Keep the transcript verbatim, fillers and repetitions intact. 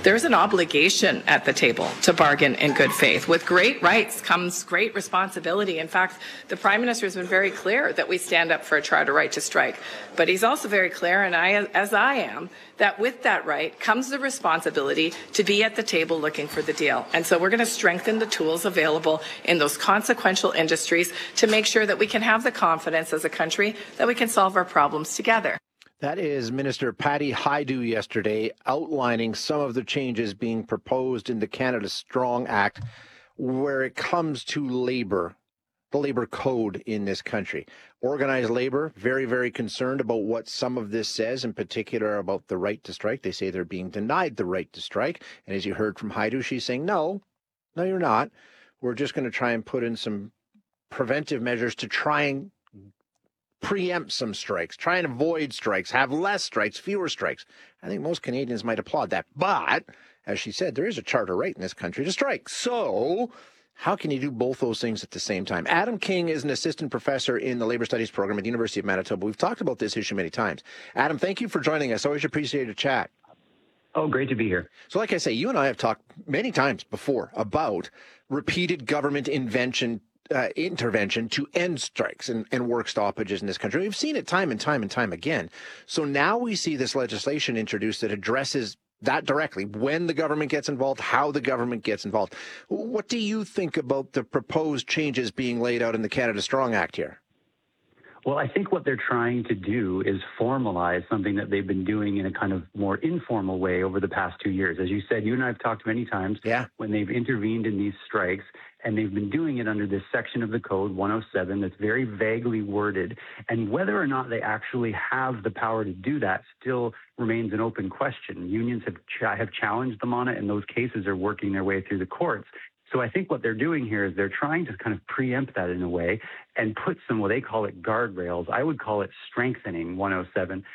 there's an obligation at the table to bargain in good faith. With great rights comes great responsibility. In fact, the Prime Minister has been very clear that we stand up for a charter right to strike. But he's also very clear, and I, as I am, that with that right comes the responsibility to be at the table looking for the deal. And so we're going to strengthen the tools available in those consequential industries to make sure that we can have the confidence as a country that we can solve our problems together. That is Minister Patty Hajdu yesterday outlining some of the changes being proposed in the Canada Strong Act where it comes to labor, the labor code in this country. Organized labor, very, very concerned about what some of this says, in particular about the right to strike. They say they're being denied the right to strike. And as you heard from Hajdu, she's saying, no, no, you're not. We're just going to try and put in some preventive measures to try and preempt some strikes, try and avoid strikes, have less strikes, fewer strikes. I think most Canadians might applaud that. But, as she said, there is a charter right in this country to strike. So how can you do both those things at the same time? Adam King is an assistant professor in the Labour Studies program at the University of Manitoba. We've talked about this issue many times. Adam, thank you for joining us. Always appreciate a chat. Oh, great to be here. So like I say, you and I have talked many times before about repeated government invention Uh, intervention to end strikes and, and work stoppages in this country. We've seen it time and time and time again. So now we see this legislation introduced that addresses that directly, when the government gets involved, how the government gets involved. What do you think about the proposed changes being laid out in the Canada Strong Act here? Well, I think what they're trying to do is formalize something that they've been doing in a kind of more informal way over the past two years. As you said, you and I have talked many times yeah. when they've intervened in these strikes, and they've been doing it under this section of the code, one oh seven, that's very vaguely worded. And whether or not they actually have the power to do that still remains an open question. Unions have ch- have challenged them on it, and those cases are working their way through the courts. So I think what they're doing here is they're trying to kind of preempt that in a way and put some, what they call it, guardrails. I would call it strengthening one oh seven